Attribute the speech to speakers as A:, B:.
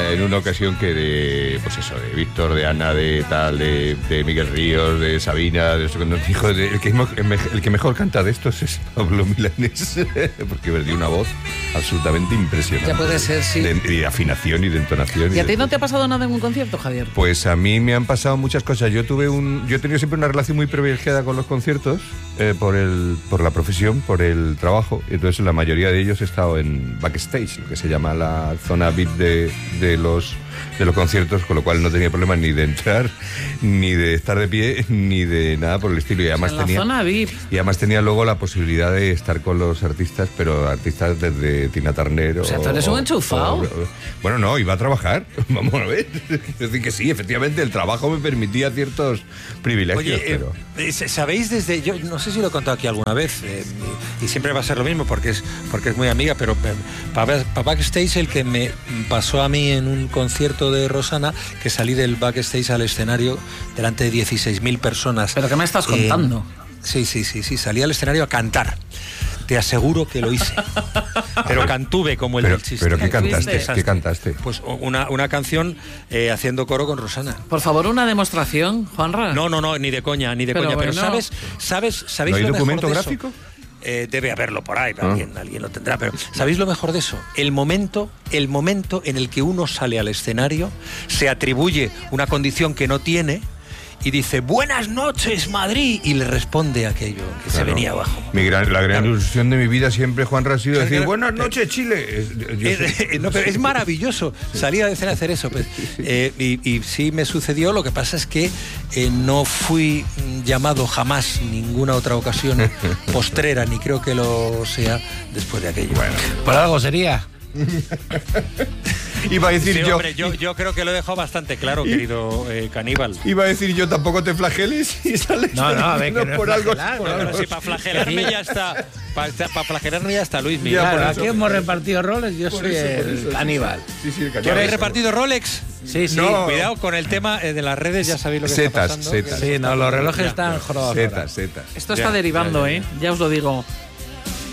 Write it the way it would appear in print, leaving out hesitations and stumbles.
A: en una ocasión que de Víctor, de Ana, de tal, de Miguel Ríos, de Sabina, de eso que nos dijo, el que mejor canta de estos es Pablo Milanés, porque perdió una voz absolutamente impresionante.
B: Ya puede ser, sí.
A: De afinación y de entonación.
B: ¿Y a ti no te ha pasado nada en un concierto, Javier?
A: Pues a mí me han pasado muchas cosas. Yo he tenido siempre una relación muy privilegiada con los conciertos, por la profesión, por el trabajo. Entonces, la mayoría de ellos he estado en backstage, lo que se llama la zona VIP de los conciertos, con lo cual no tenía problema ni de entrar, ni de estar de pie, ni de nada por el estilo. Y además
B: zona VIP.
A: Y además tenía luego la posibilidad de estar con los artistas, pero artistas desde Tina Turner.
B: O sea, tú eres un enchufado.
A: Bueno, no, iba a trabajar. Vamos a ver. Es decir, que sí, efectivamente, el trabajo me permitía ciertos privilegios.
C: Oye, ¿sabéis desde...? Yo no sé si lo he contado aquí alguna vez, y siempre va a ser lo mismo porque es muy amiga, pero para backstage, el que me pasó a mí en un concierto de Rosana, que salí del backstage al escenario delante de 16.000 personas.
B: ¿Pero qué me estás contando?
C: Sí, salí al escenario a cantar. Te aseguro que lo hice. Pero cantuve como el del chiste.
A: ¿Pero qué cantaste? ¿Qué cantaste?
C: Pues una canción haciendo coro con Rosana.
B: Por favor, una demostración, Juanra.
C: No, ni de coña. Pero
B: bueno.
C: ¿sabéis
A: ¿No hay
C: lo
A: documento
C: mejor de
A: gráfico?
C: Eso? Debe haberlo por ahí, alguien lo tendrá, pero ¿sabéis lo mejor de eso? El momento en el que uno sale al escenario, se atribuye una condición que no tiene y dice, buenas noches, Madrid, y le responde aquello que se venía abajo.
A: La gran ilusión de mi vida siempre, Juanra, ha sido decir, buenas noches, Chile.
C: No, pero es maravilloso salir al escenario a hacer eso. Pues, y sí me sucedió, lo que pasa es que no fui llamado jamás ninguna otra ocasión postrera, ni creo que lo sea después de aquello.
D: Bueno, por algo sería.
A: Iba a decir
C: sí, hombre, yo creo que lo he dejado bastante claro, querido caníbal.
A: Iba a decir yo, tampoco te flageles y sales.
D: No, a ver, que no
A: por algo.
C: Pero si para flagelarme ya está. Para flagelarme ya está Luis Miguel.
D: Claro, aquí hemos repartido roles, yo soy el caníbal.
A: Sí, el caníbal.
C: ¿Tú habéis repartido Rolex?
D: Sí.
C: No. Cuidado con el tema de las redes, ya sabéis lo que está pasando.
D: Sí, no, los relojes están jorobados.
A: Setas.
B: Esto está derivando, ya os lo digo.